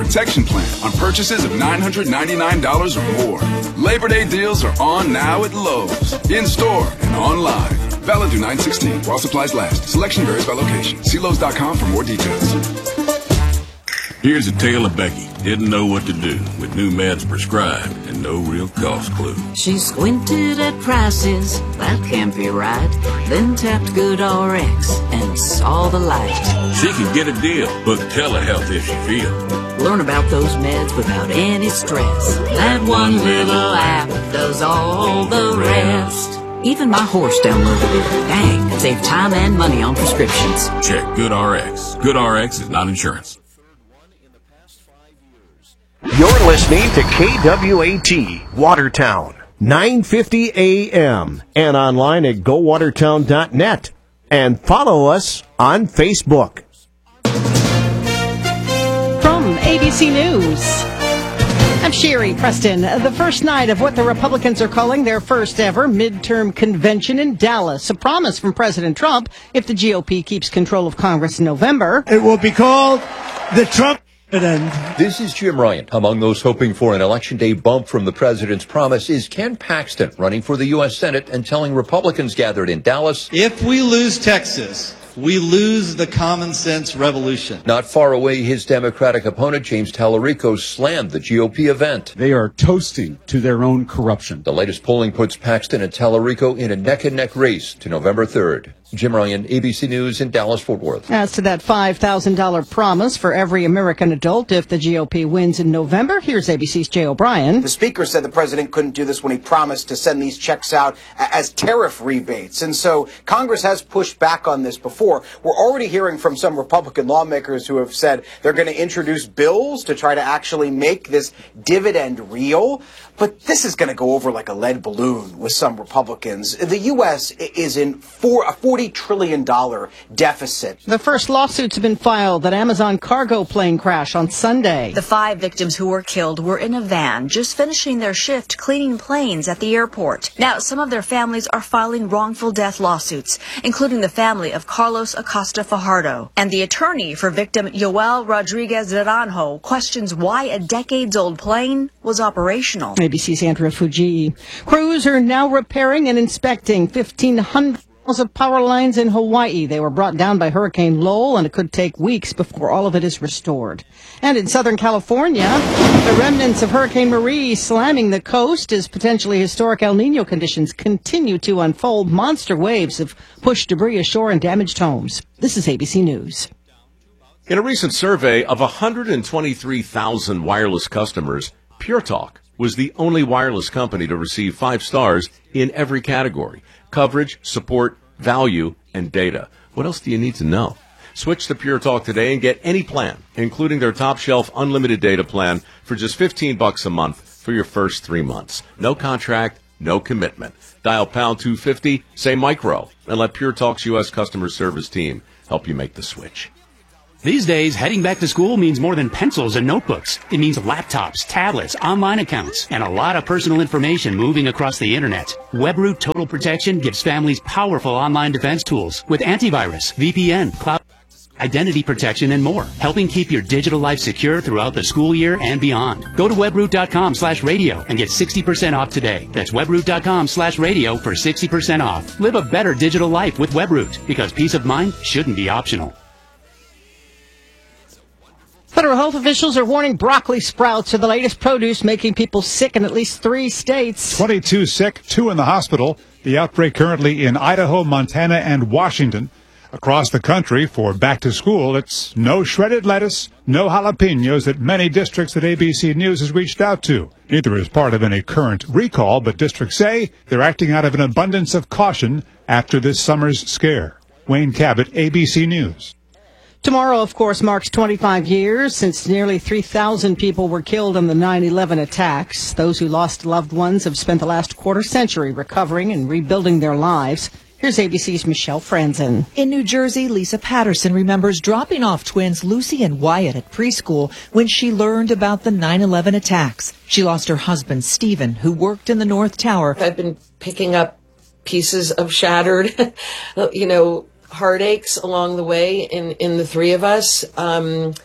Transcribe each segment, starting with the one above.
Protection Plan on purchases of $999 or more. Labor Day deals are on now at Lowe's. In-store and online. Valid through 9/16 while supplies last. Selection varies by location. See Lowe's.com for more details. Here's a tale of Becky. Didn't know what to do with new meds prescribed and no real cost clue. She squinted at prices, that can't be right. Then tapped GoodRx and saw the light. She could get a deal, book telehealth if she feels. Learn about those meds without any stress. That one little app does all the rest. Even my horse downloaded it. Dang, save time and money on prescriptions. Check GoodRx. GoodRx is not insurance. You're listening to KWAT Watertown, 950 AM, and online at gowatertown.net. And follow us on Facebook. From ABC News, I'm Sherry Preston. The first night of what the Republicans are calling their first ever midterm convention in Dallas. A promise from President Trump if the GOP keeps control of Congress in November. It will be called the Trump. This is Jim Ryan. Among those hoping for an Election Day bump from the president's promise is Ken Paxton, running for the U.S. Senate and telling Republicans gathered in Dallas, if we lose Texas, we lose the common sense revolution. Not far away, his Democratic opponent, James Tallarico, slammed the GOP event. They are toasting to their own corruption. The latest polling puts Paxton and Tallarico in a neck-and-neck race to November 3rd. Jim Ryan, ABC News in Dallas-Fort Worth. As to that $5,000 promise for every American adult if the GOP wins in November, here's ABC's Jay O'Brien. The speaker said the president couldn't do this when he promised to send these checks out as tariff rebates. And so Congress has pushed back on this before. We're already hearing from some Republican lawmakers who have said they're going to introduce bills to try to actually make this dividend real. But this is going to go over like a lead balloon with some Republicans. The U.S. is in a $40 trillion deficit. The first lawsuits have been filed that Amazon cargo plane crash on Sunday. The 5 victims who were killed were in a van just finishing their shift cleaning planes at the airport. Now, some of their families are filing wrongful death lawsuits, including the family of Carlos Acosta Fajardo. And the attorney for victim Yoel Rodriguez Naranjo questions why a decades-old plane was operational. ABC's Andrea Fuji. Crews are now repairing and inspecting 1,500 miles of power lines in Hawaii. They were brought down by Hurricane Lowell, and it could take weeks before all of it is restored. And in Southern California, the remnants of Hurricane Marie slamming the coast as potentially historic El Nino conditions continue to unfold. Monster waves have pushed debris ashore and damaged homes. This is ABC News. In a recent survey of 123,000 wireless customers, Pure Talk was the only wireless company to receive 5 stars in every category: coverage, support, value, and data. What else do you need to know? Switch to Pure Talk today and get any plan, including their top shelf unlimited data plan, for just $15 a month for your first 3 months. No contract, no commitment. Dial pound 250, say micro, and let Pure Talk's U.S. customer service team help you make the switch. These days, heading back to school means more than pencils and notebooks. It means laptops, tablets, online accounts, and a lot of personal information moving across the internet. WebRoot Total Protection gives families powerful online defense tools with antivirus, VPN, cloud identity protection, and more, helping keep your digital life secure throughout the school year and beyond. Go to webroot.com/radio and get 60% off today. That's webroot.com/radio for 60% off. Live a better digital life with WebRoot, because peace of mind shouldn't be optional. Federal health officials are warning broccoli sprouts are the latest produce making people sick in at least 3 states. 22 sick, 2 in the hospital. The outbreak currently in Idaho, Montana, and Washington. Across the country for back to school, it's no shredded lettuce, no jalapenos that many districts that ABC News has reached out to. Neither is part of any current recall, but districts say they're acting out of an abundance of caution after this summer's scare. Wayne Cabot, ABC News. Tomorrow, of course, marks 25 years since nearly 3,000 people were killed in the 9/11 attacks. Those who lost loved ones have spent the last quarter century recovering and rebuilding their lives. Here's ABC's Michelle Franzen. In New Jersey, Lisa Patterson remembers dropping off twins Lucy and Wyatt at preschool when she learned about the 9/11 attacks. She lost her husband, Stephen, who worked in the North Tower. I've been picking up pieces of shattered, heartaches along the way in the 3 of us.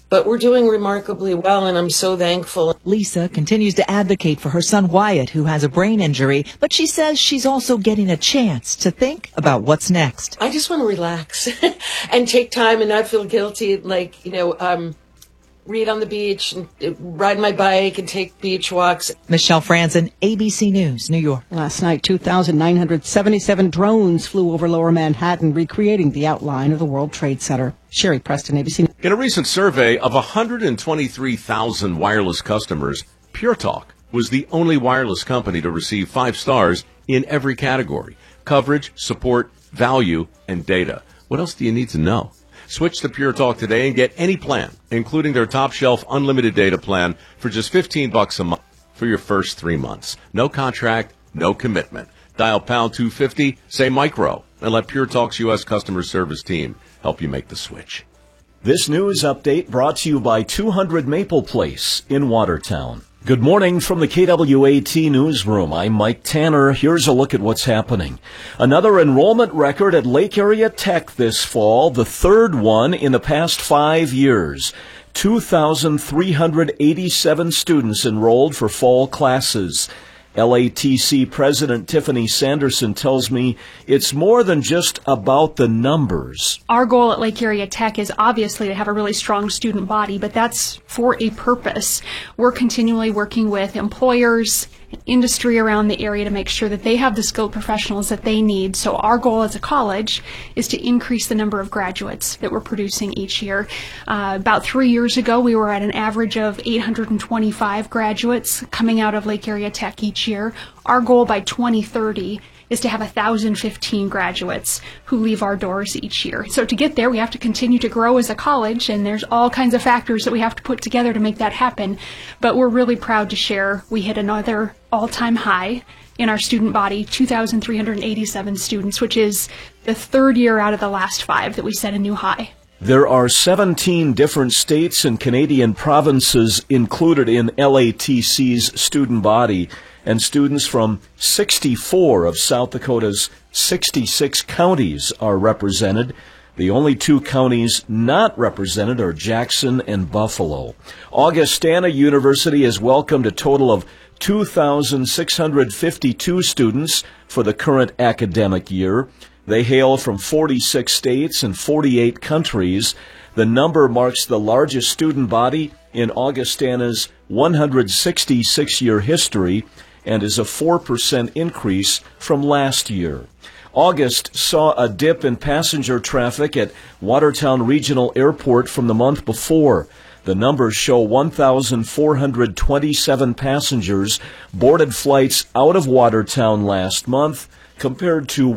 But we're doing remarkably well, and I'm so thankful. Lisa continues to advocate for her son Wyatt, who has a brain injury, but she says she's also getting a chance to think about what's next. I just want to relax and take time and not feel guilty, like, read on the beach and ride my bike and take beach walks. Michelle Franzen, ABC News, New York. Last night, 2,977 drones flew over Lower Manhattan, recreating the outline of the World Trade Center. Sherry Preston, ABC News. In a recent survey of 123,000 wireless customers, Pure Talk was the only wireless company to receive 5 stars in every category: coverage, support, value, and data. What else do you need to know? Switch to Pure Talk today and get any plan, including their top shelf unlimited data plan, for just $15 a month for your first 3 months. No contract, no commitment. Dial pound 250, say micro, and let Pure Talk's U.S. customer service team help you make the switch. This news update brought to you by 200 Maple Place in Watertown. Good morning from the KWAT newsroom. I'm Mike Tanner. Here's a look at what's happening. Another enrollment record at Lake Area Tech this fall, the third one in the past 5 years. 2,387 students enrolled for fall classes. LATC President Tiffany Sanderson tells me it's more than just about the numbers. Our goal at Lake Area Tech is obviously to have a really strong student body, but that's for a purpose. We're continually working with employers, industry around the area to make sure that they have the skilled professionals that they need. So our goal as a college is to increase the number of graduates that we're producing each year. About 3 years ago, we were at an average of 825 graduates coming out of Lake Area Tech each year. Our goal by 2030 is to have 1,015 graduates who leave our doors each year. So to get there, we have to continue to grow as a college, and there's all kinds of factors that we have to put together to make that happen. But we're really proud to share we hit another all-time high in our student body, 2,387 students, which is the third year out of the last 5 that we set a new high. There are 17 different states and Canadian provinces included in LATC's student body, and students from 64 of South Dakota's 66 counties are represented. The only 2 counties not represented are Jackson and Buffalo. Augustana University has welcomed a total of 2,652 students for the current academic year. They hail from 46 states and 48 countries. The number marks the largest student body in Augustana's 166-year history and is a 4% increase from last year. August saw a dip in passenger traffic at Watertown Regional Airport from the month before. The numbers show 1,427 passengers boarded flights out of Watertown last month, compared to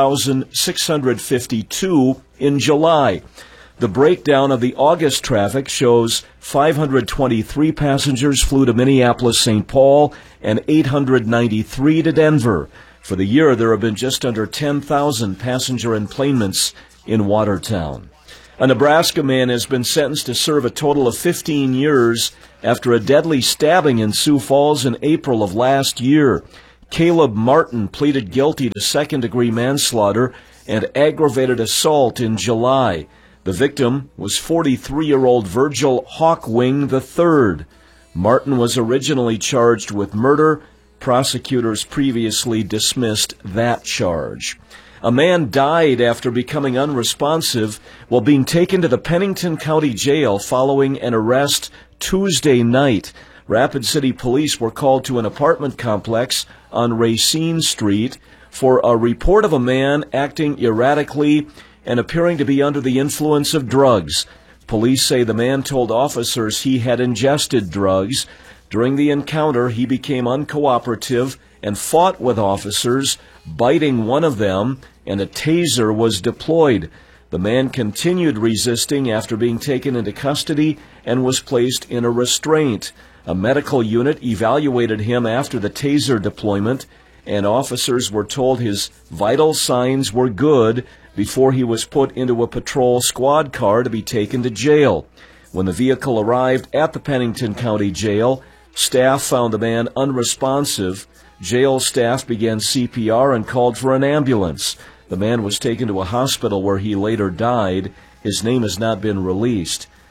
1,652 in July. The breakdown of the August traffic shows 523 passengers flew to Minneapolis-St. Paul and 893 to Denver. For the year, there have been just under 10,000 passenger enplanements in Watertown. A Nebraska man has been sentenced to serve a total of 15 years after a deadly stabbing in Sioux Falls in April of last year. Caleb Martin pleaded guilty to second-degree manslaughter and aggravated assault in July. The victim was 43-year-old Virgil Hawkwing III. Martin was originally charged with murder. Prosecutors previously dismissed that charge. A man died after becoming unresponsive while being taken to the Pennington County Jail following an arrest Tuesday night. Rapid City Police were called to an apartment complex on Racine Street for a report of a man acting erratically and appearing to be under the influence of drugs. Police say the man told officers he had ingested drugs. During the encounter, he became uncooperative and fought with officers, biting one of them, and a taser was deployed. The man continued resisting after being taken into custody and was placed in a restraint. A medical unit evaluated him after the taser deployment, and officers were told his vital signs were good before he was put into a patrol squad car to be taken to jail. When the vehicle arrived at the Pennington County Jail, staff found the man unresponsive. Jail staff began CPR and called for an ambulance. The man was taken to a hospital where he later died. His name has not been released.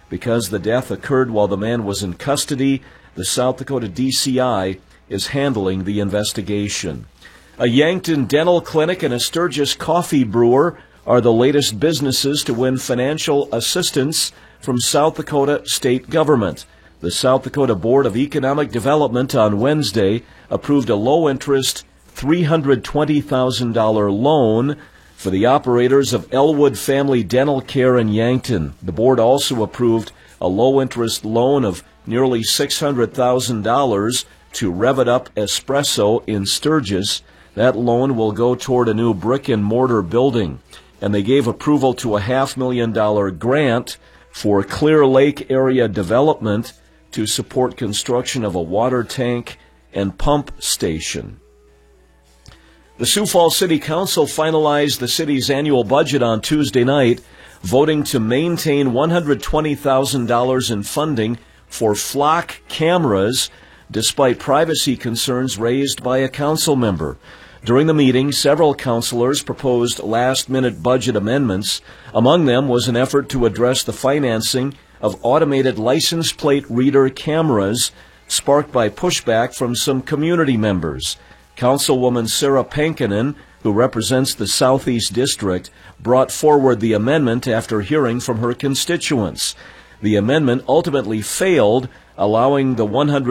Because the death occurred while the man was in custody, the South Dakota DCI is handling the investigation. A Yankton dental clinic and a Sturgis coffee brewer are the latest businesses to win financial assistance from South Dakota state government. The South Dakota Board of Economic Development on Wednesday approved a low-interest $320,000 loan for the operators of Elwood Family Dental Care in Yankton. The board also approved a low-interest loan of nearly $600,000 to Rev It Up Espresso in Sturgis. That loan will go toward a new brick-and-mortar building. And they gave approval to a $500,000 grant for Clear Lake area development to support construction of a water tank and pump station. The Sioux Falls City Council finalized the city's annual budget on Tuesday night, voting to maintain $120,000 in funding for flock cameras, despite privacy concerns raised by a council member. During the meeting, several councilors proposed last-minute budget amendments. Among them was an effort to address the financing of automated license plate reader cameras, sparked by pushback from some community members. Councilwoman Sarah Pankinen, who represents the Southeast District, brought forward the amendment after hearing from her constituents. The amendment ultimately failed, allowing the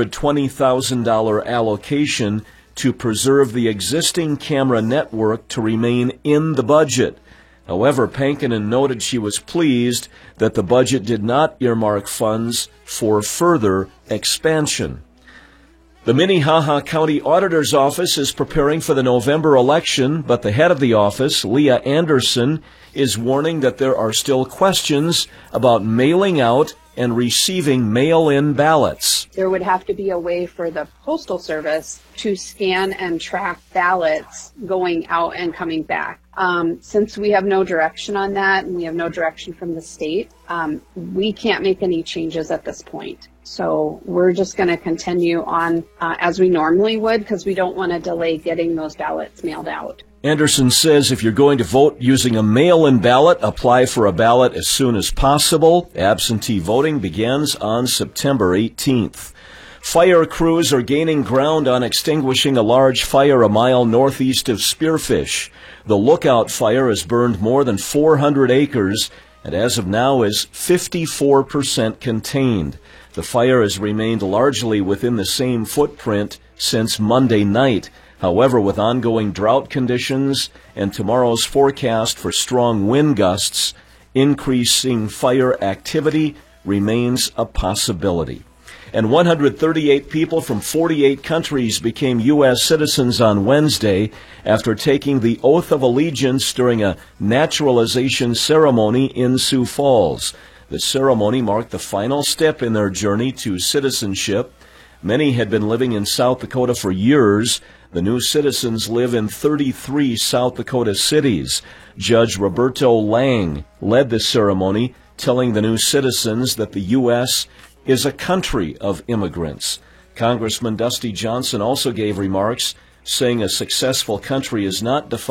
$120,000 allocation to preserve the existing camera network to remain in the budget. However, Pankinen noted she was pleased that the budget did not earmark funds for further expansion. The Minnehaha County Auditor's Office is preparing for the November election, but the head of the office, Leah Anderson, is warning that there are still questions about mailing out and receiving mail-in ballots. There would have to be a way for the Postal Service to scan and track ballots going out and coming back. Since we have no direction on that and we have no direction from the state, we can't make any changes at this point. So we're just going to continue on as we normally would, because we don't want to delay getting those ballots mailed out. Anderson says if you're going to vote using a mail-in ballot, apply for a ballot as soon as possible. Absentee voting begins on September 18th. Fire crews are gaining ground on extinguishing a large fire a mile northeast of Spearfish. The Lookout fire has burned more than 400 acres and as of now is 54% contained. The fire has remained largely within the same footprint since Monday night. However, with ongoing drought conditions and tomorrow's forecast for strong wind gusts, increasing fire activity remains a possibility. And 138 people from 48 countries became U.S. citizens on Wednesday after taking the oath of allegiance during a naturalization ceremony in Sioux Falls. The ceremony marked the final step in their journey to citizenship. Many had been living in South Dakota for years. The new citizens live in 33 South Dakota cities. Judge Roberto Lang led the ceremony, telling the new citizens that the U.S. is a country of immigrants. Congressman Dusty Johnson also gave remarks, saying a successful country is not defined